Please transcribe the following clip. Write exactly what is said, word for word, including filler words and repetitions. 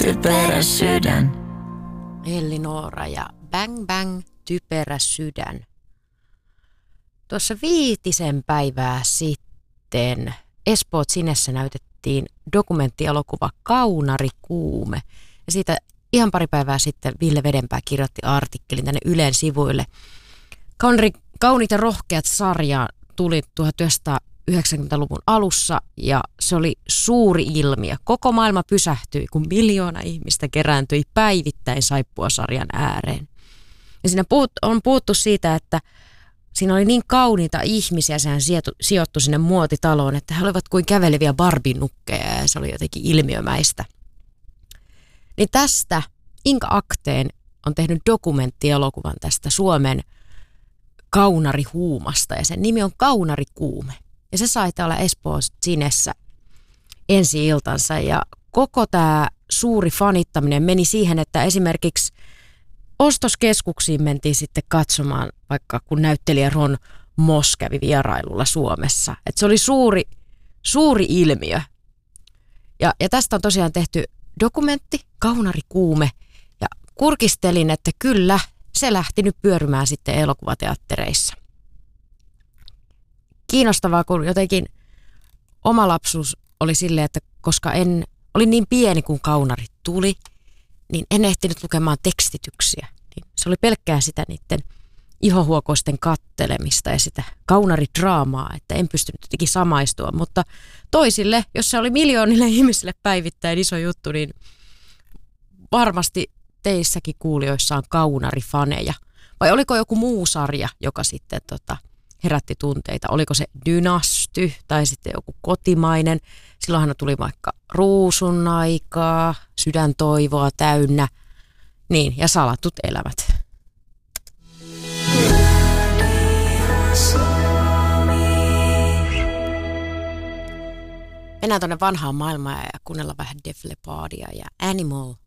typerä sydän. Elli Noora ja Bang Bang, typerä sydän. Tuossa viitisen päivää sitten Espoot Cinessä näytettiin dokumenttielokuva Kaunarikuume. Ja siitä ihan pari päivää sitten Ville Vedenpää kirjoitti artikkelin tänne Ylen sivuille. Kaunari, Kauniit ja rohkeat -sarja tuli tuhatyhdeksänsataayhdeksänkymmentäluvun alussa ja se oli suuri ilmiö. Koko maailma pysähtyi, kun miljoona ihmistä kerääntyi päivittäin Saippua-sarjan ääreen. Ja siinä puhut, on puhuttu siitä, että siinä oli niin kauniita ihmisiä, sehän sijoittui sinne muotitaloon, että he olivat kuin käveleviä barbinukkeja ja se oli jotenkin ilmiömäistä. Niin tästä Inka Akteen on tehnyt dokumenttielokuvan tästä Suomen kaunarihuumasta ja sen nimi on Kaunarikuume. Ja se sai täällä Espoon Cinessä ensi-iltansa ja koko tämä suuri fanittaminen meni siihen, että esimerkiksi ostoskeskuksiin mentiin sitten katsomaan, vaikka kun näyttelijä Ron Moss kävi vierailulla Suomessa. Et se oli suuri, suuri ilmiö. Ja, ja tästä on tosiaan tehty dokumentti, Kaunarikuume, ja kurkistelin, että kyllä, se lähti nyt pyörymään sitten elokuvateattereissa. Kiinnostavaa, kun jotenkin oma lapsuus oli silleen, että koska en, olin niin pieni kun Kaunarit tuli, niin en ehtinyt lukemaan tekstityksiä. Niin se oli pelkkää sitä niiden ihohuokoisten kattelemista ja sitä kaunaridraamaa, että en pystynyt jotenkin samaistua. Mutta toisille, jos se oli miljoonille ihmisille päivittäin iso juttu, niin varmasti teissäkin kuulijoissa on kaunarifaneja. Vai oliko joku muu sarja, joka sitten tota, herätti tunteita? Oliko se Dynasty tai sitten joku kotimainen? Silloinhan tuli vaikka Ruusun aikaa, Sydäntoivoa täynnä, niin, ja Salatut elämät. Mennään tuonne vanhaan maailmaan ja kuunnella vähän Def Leppardia ja Animal.